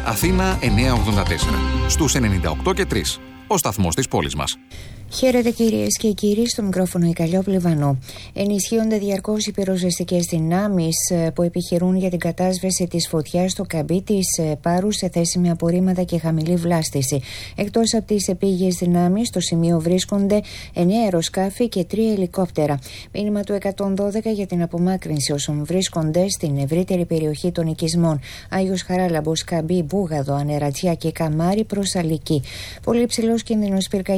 Αθήνα 984. Στους 98 και 3. Ο σταθμός της πόλης μας. Χαίρετε κυρίες και κύριοι, στο μικρόφωνο η Καλλιόπη Λιβανό. Ενισχύονται διαρκώς οι πυροσβεστικές δυνάμεις που επιχειρούν για την κατάσβεση της φωτιάς στο Καμπί της Πάρου σε θέση με απορρίμματα και χαμηλή βλάστηση. Εκτός από τις επίγειες δυνάμεις, στο σημείο βρίσκονται 9 αεροσκάφη και 3 ελικόπτερα. Μήνυμα του 112 για την απομάκρυνση όσων βρίσκονται στην ευρύτερη περιοχή των οικισμών Άγιος Χαράλαμπος, Καμπί, Μπούγαδο, Ανερατζιά και Καμάρι προς Αλική. Πολύ υψηλός κίνδυνος πυρκαγιών